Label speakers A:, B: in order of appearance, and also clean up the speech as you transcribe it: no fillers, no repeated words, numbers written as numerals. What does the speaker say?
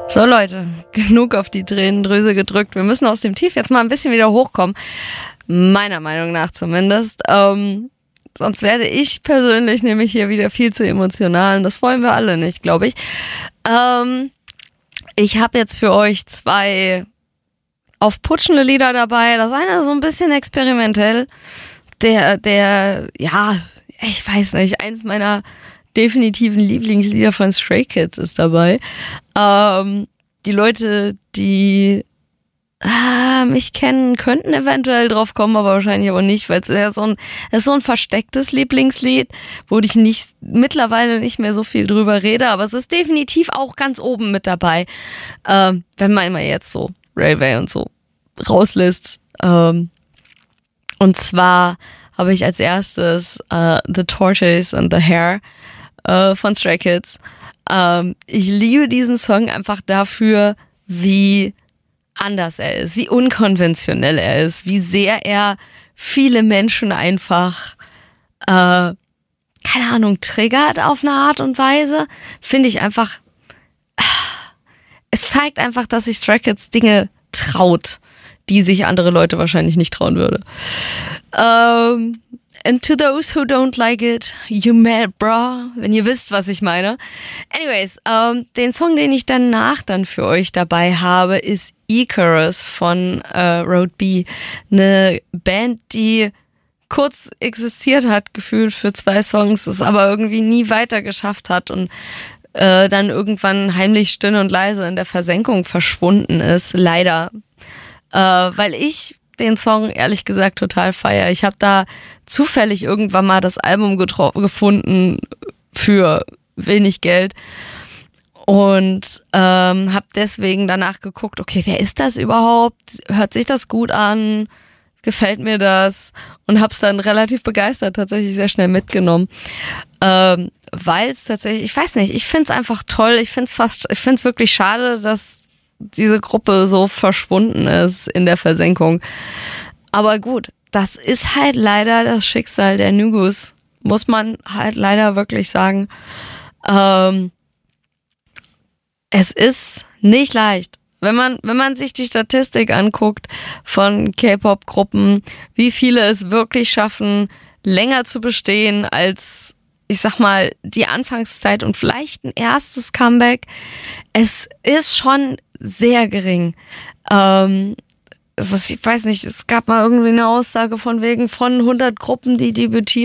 A: So Leute, genug auf die Tränendrüse gedrückt. Wir müssen aus dem Tief jetzt mal ein bisschen wieder hochkommen. Meiner Meinung nach zumindest. Sonst werde ich persönlich nämlich hier wieder viel zu emotional und das wollen wir alle nicht, glaube ich. Ich habe jetzt für euch 2 aufputschende Lieder dabei. Das eine so ein bisschen experimentell. Ja, ich weiß nicht, eins meiner definitiven Lieblingslieder von Stray Kids ist dabei. Die Leute, die mich kennen, könnten eventuell drauf kommen, aber wahrscheinlich auch nicht, weil es ist so ein verstecktes Lieblingslied, wo ich mittlerweile nicht mehr so viel drüber rede, aber es ist definitiv auch ganz oben mit dabei, wenn man mal jetzt so Railway und so rauslässt. Und zwar habe ich als erstes The Tortoise and the Hare von Stray Kids. Ich liebe diesen Song einfach dafür, wie anders er ist, wie unkonventionell er ist, wie sehr er viele Menschen einfach, keine Ahnung, triggert auf eine Art und Weise. Finde ich einfach, es zeigt einfach, dass sich Stray Kids Dinge traut, die sich andere Leute wahrscheinlich nicht trauen würde. And to those who don't like it, you mad, bra, wenn ihr wisst, was ich meine. Anyways, den Song, den ich danach dann für euch dabei habe, ist Icarus von Road B. Eine Band, die kurz existiert hat, gefühlt für 2 Songs, es aber irgendwie nie weiter geschafft hat und dann irgendwann heimlich still und leise in der Versenkung verschwunden ist, leider. Weil ich den Song ehrlich gesagt total feiere. Ich habe da zufällig irgendwann mal das Album gefunden für wenig Geld und habe deswegen danach geguckt, okay, wer ist das überhaupt? Hört sich das gut an? Gefällt mir das? Und habe es dann relativ begeistert tatsächlich sehr schnell mitgenommen. Weil es tatsächlich, ich weiß nicht, ich finde es einfach toll. Ich finde es wirklich schade, dass diese Gruppe so verschwunden ist in der Versenkung. Aber gut, das ist halt leider das Schicksal der Nugus, muss man halt leider wirklich sagen. Es ist nicht leicht. Wenn man sich die Statistik anguckt von K-Pop-Gruppen, wie viele es wirklich schaffen, länger zu bestehen als, ich sag mal, die Anfangszeit und vielleicht ein erstes Comeback. Es ist schon sehr gering. Ich weiß nicht, es gab mal irgendwie eine Aussage von 100 Gruppen, die debütieren.